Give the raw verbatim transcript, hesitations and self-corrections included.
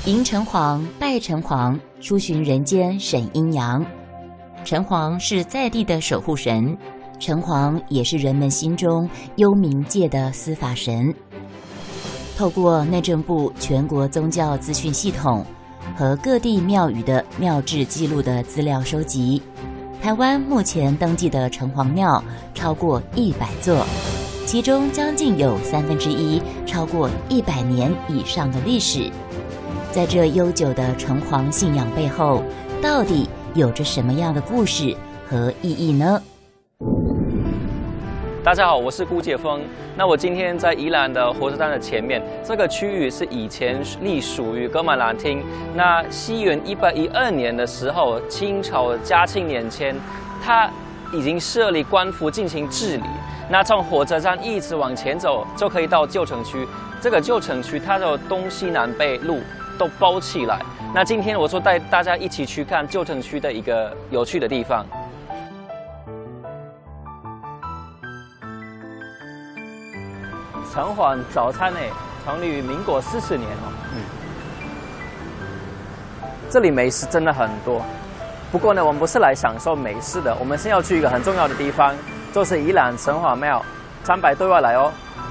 迎城隍、拜城隍，出巡人间审阴阳。城隍是在地的守护神，城隍也是人们心中幽冥界的司法神。透过内政部全国宗教资讯系统和各地庙宇的庙志记录的资料收集，台湾目前登记的城隍庙超过一百座，其中将近有三分之一超过一百年以上的历史。在这悠久的城隍信仰背后，到底有着什么样的故事和意义呢？ 大家好，我是顾介峰。那我今天在宜兰的火车站的前面，这个区域是以前隶属于噶玛兰厅。那西元一八一二年的时候，清朝嘉庆年间，它已经设立官府进行治理。那从火车站一直往前走，就可以到旧城区。这个旧城区它的东西南北路都包起来。那今天我就带大家一起去看旧城区的一个有趣的地方。城隍早餐呢，成立于民国四十年哦。嗯，这里美食真的很多。不过呢，我们不是来享受美食的，我们是要去一个很重要的地方，就是宜兰城隍庙，参拜对外来哦。